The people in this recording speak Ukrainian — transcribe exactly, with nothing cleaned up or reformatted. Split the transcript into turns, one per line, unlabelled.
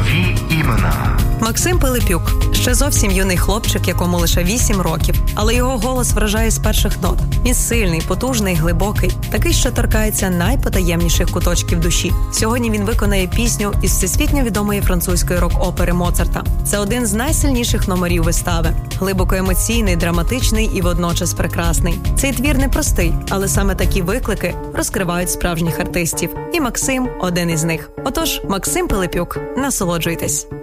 Нові імена.
Максим Пилипюк – ще зовсім юний хлопчик, якому лише вісім років, але його голос вражає з перших нот. Він сильний, потужний, глибокий, такий, що торкається найпотаємніших куточків душі. Сьогодні він виконає пісню із всесвітньо відомої французької рок-опери Моцарта. Це один з найсильніших номерів вистави. Глибоко емоційний, драматичний і водночас прекрасний. Цей твір непростий, але саме такі виклики розкривають справжніх артистів. І Максим – один із них. Отож, Максим Пилипюк, насолоджуйтесь.